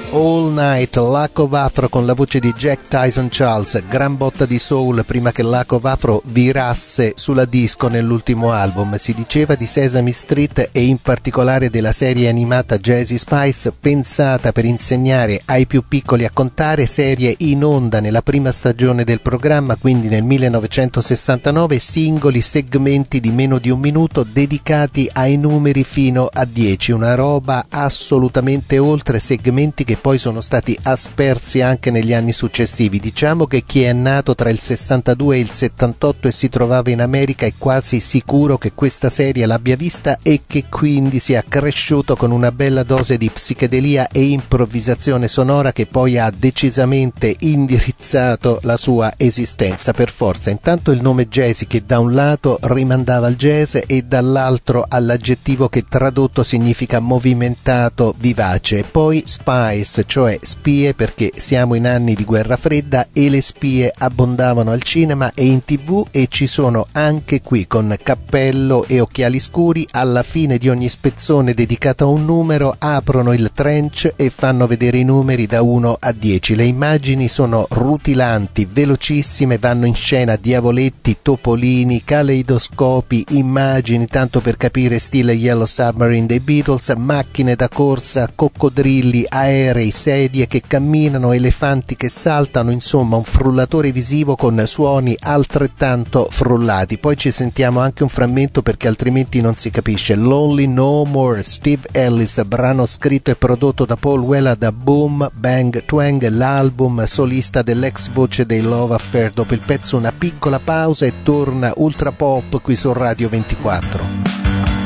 All Night, Lack of Afro con la voce di Jack Tyson Charles, gran botta di soul prima che Lack of Afro virasse sulla disco nell'ultimo album. Si diceva di Sesame Street e in particolare della serie animata Jazzy Spice, pensata per insegnare ai più piccoli a contare, serie in onda nella prima stagione del programma, quindi nel 1969, singoli segmenti di meno di un minuto dedicati ai numeri fino a 10, una roba assolutamente oltre, segmenti che poi sono stati aspersi anche negli anni successivi. Diciamo che chi è nato tra il 62 e il 78 e si trovava in America è quasi sicuro che questa serie l'abbia vista e che quindi sia cresciuto con una bella dose di psichedelia e improvvisazione sonora che poi ha decisamente indirizzato la sua esistenza per forza. Intanto il nome Jazzy, che da un lato rimandava al jazz e dall'altro all'aggettivo che tradotto significa movimentato, vivace, e poi Spice, cioè spie, perché siamo in anni di guerra fredda e le spie abbondavano al cinema e in TV, e ci sono anche qui con cappello e occhiali scuri. Alla fine di ogni spezzone dedicato a un numero aprono il trench e fanno vedere i numeri da 1 a 10. Le immagini sono rutilanti, velocissime, vanno in scena diavoletti, topolini, caleidoscopi, immagini tanto per capire stile Yellow Submarine dei Beatles, macchine da corsa, coccodrilli, aerei, sedie che camminano, elefanti che saltano, insomma un frullatore visivo con suoni altrettanto frullati. Poi ci sentiamo anche un frammento perché altrimenti non si capisce. Lonely No More, Steve Ellis, brano scritto e prodotto da Paul Weller da Boom Bang Twang, l'album solista dell'ex voce dei Love Affair. Dopo il pezzo una piccola pausa e torna Ultra Pop qui su Radio 24.